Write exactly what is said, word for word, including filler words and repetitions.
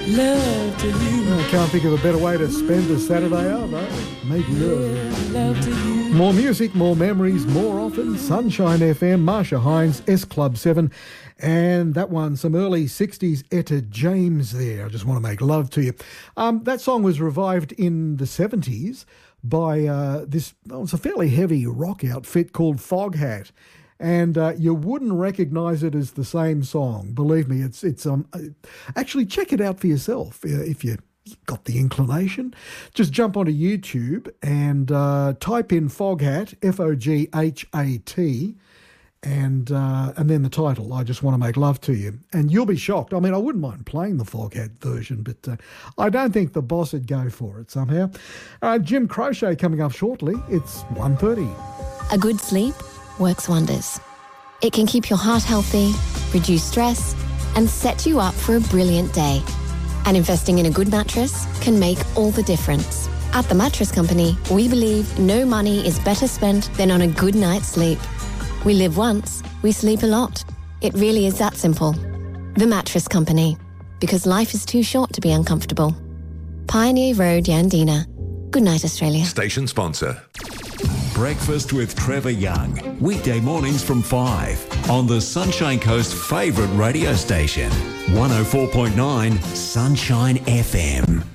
love to you. I can't think of a better way to spend a Saturday out, though. Make love. Love to you. More music, more memories, more often. Sunshine F M, Marsha Hines, S Club seven. And that one, some early sixties Etta James there. I just want to make love to you. Um, that song was revived in the seventies by uh, this, well, it's a fairly heavy rock outfit called Foghat. And uh, you wouldn't recognise it as the same song. Believe me, it's it's um actually check it out for yourself uh, if you got the inclination. Just jump onto YouTube and uh, type in Foghat, F O G H A T, and uh, and then the title, I Just Want to Make Love to You. And you'll be shocked. I mean, I wouldn't mind playing the Foghat version, but uh, I don't think the boss would go for it somehow. Uh, Jim Crochet coming up shortly. It's one thirty. A good sleep works wonders. It can keep your heart healthy, reduce stress, and set you up for a brilliant day. And investing in a good mattress can make all the difference. At The Mattress Company, we believe no money is better spent than on a good night's sleep. We live once, we sleep a lot. It really is that simple. The Mattress Company, because life is too short to be uncomfortable. Pioneer Road, Yandina. Good night, Australia. Station sponsor. Breakfast with Trevor Young. Weekday mornings from five on the Sunshine Coast favourite radio station. one oh four point nine Sunshine F M.